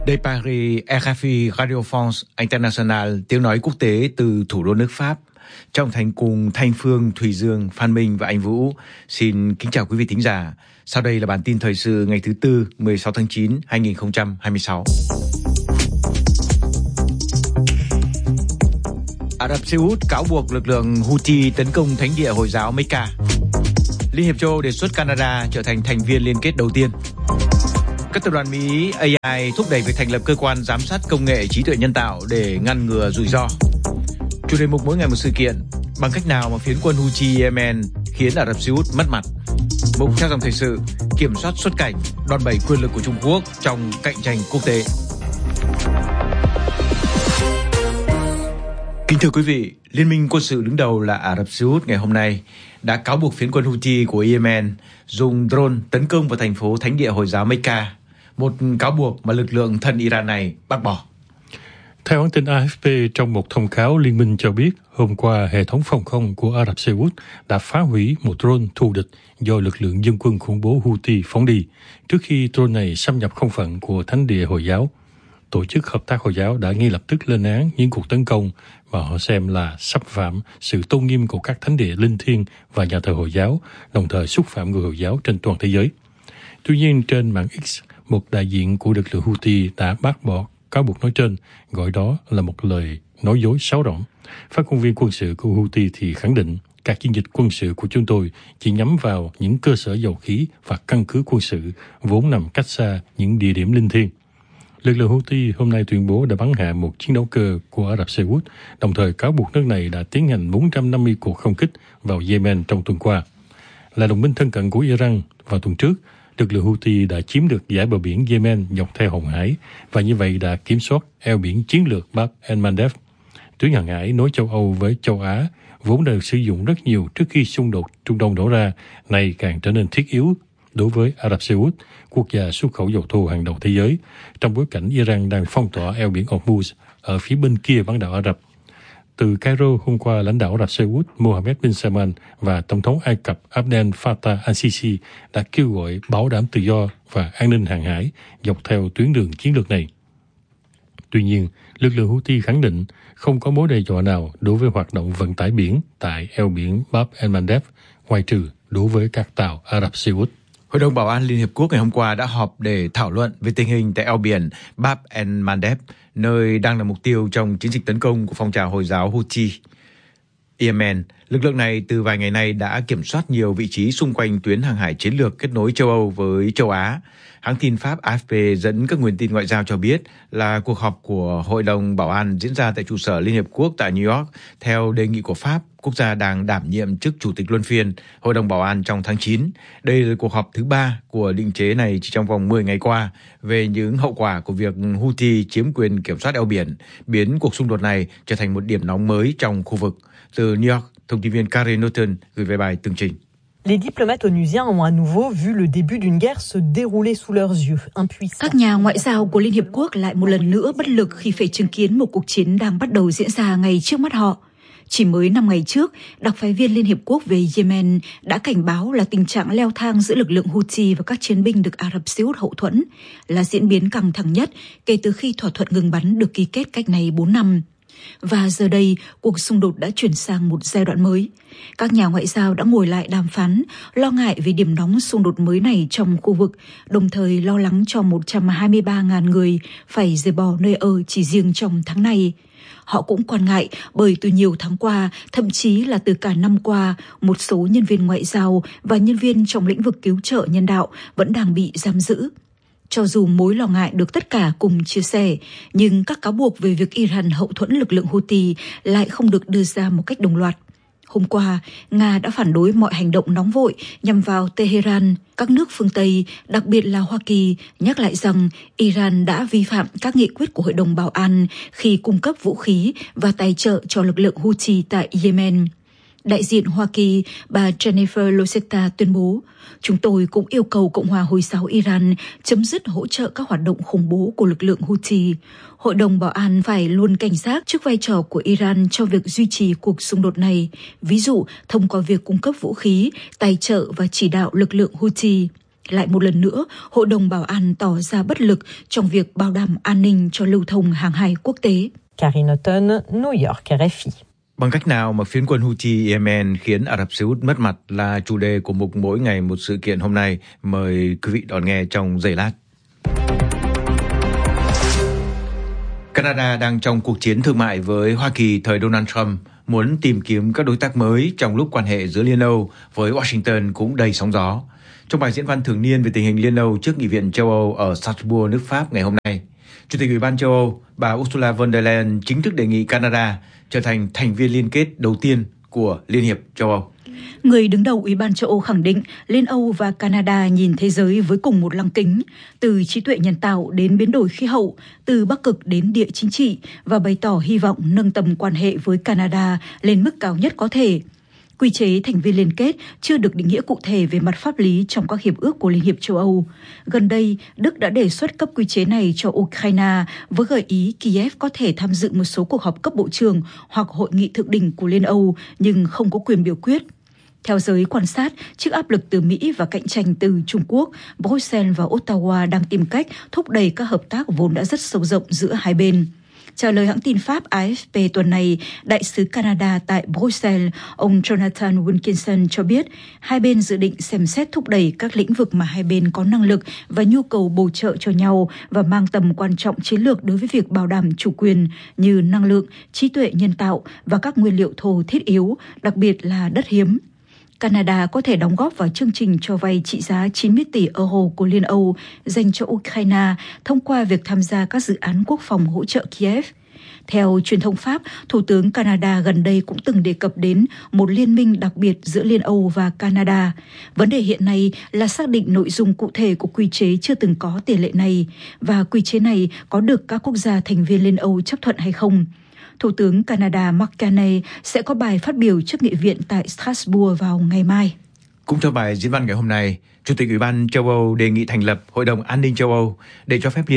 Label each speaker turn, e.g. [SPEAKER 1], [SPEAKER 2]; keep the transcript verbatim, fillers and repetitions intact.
[SPEAKER 1] De Paris, R F I Radio France International, tiếng nói quốc tế từ thủ đô nước Pháp. Trong thành cùng Thanh Phương, Thùy Dương, Phan Minh và Anh Vũ, xin kính chào quý vị thính giả. Sau đây là bản tin thời sự ngày thứ Tư, mười sáu tháng chín, hai nghìn không trăm hai mươi sáu. Ả Rập Xê Út cáo buộc lực lượng Houthi tấn công thánh địa Hồi giáo Mecca. Liên hiệp châu Âu đề xuất Canada trở thành thành viên liên kết đầu tiên. Các tập đoàn Mỹ A I thúc đẩy việc thành lập cơ quan giám sát công nghệ trí tuệ nhân tạo để ngăn ngừa rủi ro. Chủ đề mục mỗi ngày một sự kiện, bằng cách nào mà phiến quân Houthi Yemen khiến Ả Rập Xê Út mất mặt. Mục theo dòng thời sự, kiểm soát xuất cảnh, đòn bẩy quyền lực của Trung Quốc trong cạnh tranh quốc tế. Kính thưa quý vị, Liên minh quân sự đứng đầu là Ả Rập Xê Út ngày hôm nay đã cáo buộc phiến quân Houthi của Yemen dùng drone tấn công vào thành phố thánh địa Hồi giáo Mecca, một cáo buộc mà lực lượng thân Iran này bác bỏ.
[SPEAKER 2] Theo hãng tin A F P, trong một thông cáo, Liên minh cho biết hôm qua hệ thống phòng không của Ả Rập Xê Út đã phá hủy một drone thù địch do lực lượng dân quân khủng bố Houthi phóng đi, trước khi drone này xâm nhập không phận của thánh địa Hồi giáo. Tổ chức Hợp tác Hồi giáo đã ngay lập tức lên án những cuộc tấn công mà họ xem là xâm phạm sự tôn nghiêm của các thánh địa linh thiêng và nhà thờ Hồi giáo, đồng thời xúc phạm người Hồi giáo trên toàn thế giới. Tuy nhiên, trên mạng X, một đại diện của lực lượng Houthi đã bác bỏ cáo buộc nói trên, gọi đó là một lời nói dối sáo rỗng. Phát ngôn viên quân sự của Houthi thì khẳng định các chiến dịch quân sự của chúng tôi chỉ nhắm vào những cơ sở dầu khí và căn cứ quân sự vốn nằm cách xa những địa điểm linh thiêng. Lực lượng Houthi hôm nay tuyên bố đã bắn hạ một chiến đấu cơ của Ả Rập Xê Út, đồng thời cáo buộc nước này đã tiến hành bốn trăm năm mươi cuộc không kích vào Yemen trong tuần qua. Là đồng minh thân cận của Iran, vào tuần trước, lực lượng Houthi đã chiếm được dải bờ biển Yemen dọc theo Hồng Hải và như vậy đã kiểm soát eo biển chiến lược Bab el-Mandeb. Tuyến hàng hải nối châu Âu với châu Á, vốn đã được sử dụng rất nhiều trước khi xung đột Trung Đông nổ ra, nay càng trở nên thiết yếu đối với Ả Rập Xê Út, quốc gia xuất khẩu dầu thô hàng đầu thế giới, trong bối cảnh Iran đang phong tỏa eo biển Hormuz ở phía bên kia bán đảo Ả Rập. Từ Cairo hôm qua, lãnh đạo Ả Rập Xê Út Mohammed bin Salman và Tổng thống Ai Cập Abdel Fattah al-Sisi đã kêu gọi bảo đảm tự do và an ninh hàng hải dọc theo tuyến đường chiến lược này. Tuy nhiên, lực lượng Houthi khẳng định không có mối đe dọa nào đối với hoạt động vận tải biển tại eo biển Bab el-Mandeb, ngoại trừ đối với các tàu Ả Rập Xê Út.
[SPEAKER 1] Hội đồng Bảo an Liên Hiệp Quốc ngày hôm qua đã họp để thảo luận về tình hình tại eo biển Bab el-Mandeb, nơi đang là mục tiêu trong chiến dịch tấn công của phong trào Hồi giáo Houthi Yemen. Lực lượng này từ vài ngày nay đã kiểm soát nhiều vị trí xung quanh tuyến hàng hải chiến lược kết nối châu Âu với châu Á. Hãng tin Pháp A F P dẫn các nguồn tin ngoại giao cho biết là cuộc họp của Hội đồng Bảo an diễn ra tại trụ sở Liên Hiệp Quốc tại New York theo đề nghị của Pháp, quốc gia đang đảm nhiệm chức Chủ tịch luân phiên Hội đồng Bảo an trong tháng chín. Đây là cuộc họp thứ ba của định chế này chỉ trong vòng mười ngày qua về những hậu quả của việc Houthi chiếm quyền kiểm soát eo biển, biến cuộc xung đột này trở thành một điểm nóng mới trong khu vực. Từ New York, thông tin viên Karen Norton gửi về bài tường trình.
[SPEAKER 3] Les diplomates onusiens ont à nouveau vu le début d'une guerre se dérouler sous leurs yeux, impuissants.
[SPEAKER 4] Các nhà ngoại giao của Liên Hiệp Quốc lại một lần nữa bất lực khi phải chứng kiến một cuộc chiến đang bắt đầu diễn ra ngay trước mắt họ. Chỉ mới năm ngày trước, đặc phái viên Liên Hiệp Quốc về Yemen đã cảnh báo là tình trạng leo thang giữa lực lượng Houthi và các chiến binh được Ả Rập Xê Út hậu thuẫn là diễn biến căng thẳng nhất kể từ khi thỏa thuận ngừng bắn được ký kết cách này bốn năm. Và giờ đây, cuộc xung đột đã chuyển sang một giai đoạn mới. Các nhà ngoại giao đã ngồi lại đàm phán, lo ngại về điểm nóng xung đột mới này trong khu vực, đồng thời lo lắng cho một trăm hai mươi ba nghìn người phải rời bỏ nơi ở chỉ riêng trong tháng này. Họ cũng quan ngại bởi từ nhiều tháng qua, thậm chí là từ cả năm qua, một số nhân viên ngoại giao và nhân viên trong lĩnh vực cứu trợ nhân đạo vẫn đang bị giam giữ. Cho dù mối lo ngại được tất cả cùng chia sẻ, nhưng các cáo buộc về việc Iran hậu thuẫn lực lượng Houthi lại không được đưa ra một cách đồng loạt. Hôm qua, Nga đã phản đối mọi hành động nóng vội nhằm vào Tehran. Các nước phương Tây, đặc biệt là Hoa Kỳ, nhắc lại rằng Iran đã vi phạm các nghị quyết của Hội đồng Bảo an khi cung cấp vũ khí và tài trợ cho lực lượng Houthi tại Yemen. Đại diện Hoa Kỳ, bà Jennifer Losetta tuyên bố, chúng tôi cũng yêu cầu Cộng hòa Hồi giáo Iran chấm dứt hỗ trợ các hoạt động khủng bố của lực lượng Houthi. Hội đồng Bảo an phải luôn cảnh giác trước vai trò của Iran cho việc duy trì cuộc xung đột này, ví dụ thông qua việc cung cấp vũ khí, tài trợ và chỉ đạo lực lượng Houthi. Lại một lần nữa, Hội đồng Bảo an tỏ ra bất lực trong việc bảo đảm an ninh cho lưu thông hàng hải quốc tế.
[SPEAKER 3] Karine Houghton, New York, R F I.
[SPEAKER 1] Bằng cách nào mà phiến quân Houthi Yemen khiến Ả Rập Xê Út mất mặt là chủ đề của mục Mỗi Ngày Một Sự Kiện hôm nay. Mời quý vị đón nghe trong giây lát. Canada đang trong cuộc chiến thương mại với Hoa Kỳ thời Donald Trump, muốn tìm kiếm các đối tác mới trong lúc quan hệ giữa Liên Âu với Washington cũng đầy sóng gió. Trong bài diễn văn thường niên về tình hình Liên Âu trước Nghị viện châu Âu ở Strasbourg, nước Pháp ngày hôm nay, Chủ tịch Ủy ban châu Âu, bà Ursula von der Leyen chính thức đề nghị Canada trở thành thành viên liên kết đầu tiên của Liên hiệp châu Âu.
[SPEAKER 4] Người đứng đầu Ủy ban châu Âu khẳng định Liên Âu và Canada nhìn thế giới với cùng một lăng kính, từ trí tuệ nhân tạo đến biến đổi khí hậu, từ Bắc Cực đến địa chính trị, và bày tỏ hy vọng nâng tầm quan hệ với Canada lên mức cao nhất có thể. Quy chế thành viên liên kết chưa được định nghĩa cụ thể về mặt pháp lý trong các hiệp ước của Liên hiệp châu Âu. Gần đây, Đức đã đề xuất cấp quy chế này cho Ukraine với gợi ý Kiev có thể tham dự một số cuộc họp cấp bộ trưởng hoặc hội nghị thượng đỉnh của Liên Âu nhưng không có quyền biểu quyết. Theo giới quan sát, trước áp lực từ Mỹ và cạnh tranh từ Trung Quốc, Bruxelles và Ottawa đang tìm cách thúc đẩy các hợp tác vốn đã rất sâu rộng giữa hai bên. Trả lời hãng tin Pháp A F P tuần này, đại sứ Canada tại Bruxelles, ông Jonathan Wilkinson cho biết hai bên dự định xem xét thúc đẩy các lĩnh vực mà hai bên có năng lực và nhu cầu bổ trợ cho nhau và mang tầm quan trọng chiến lược đối với việc bảo đảm chủ quyền như năng lượng, trí tuệ nhân tạo và các nguyên liệu thô thiết yếu, đặc biệt là đất hiếm. Canada có thể đóng góp vào chương trình cho vay trị giá chín mươi tỷ euro của Liên Âu dành cho Ukraine thông qua việc tham gia các dự án quốc phòng hỗ trợ Kiev. Theo truyền thông Pháp, Thủ tướng Canada gần đây cũng từng đề cập đến một liên minh đặc biệt giữa Liên Âu và Canada. Vấn đề hiện nay là xác định nội dung cụ thể của quy chế chưa từng có tiền lệ này và quy chế này có được các quốc gia thành viên Liên Âu chấp thuận hay không. Thủ tướng Canada Mark Carney sẽ có bài phát biểu trước nghị viện tại Strasbourg vào ngày mai.
[SPEAKER 1] Cũng trong bài diễn văn ngày hôm nay, Chủ tịch Ủy ban châu Âu đề nghị thành lập Hội đồng An ninh châu Âu để cho phép Liên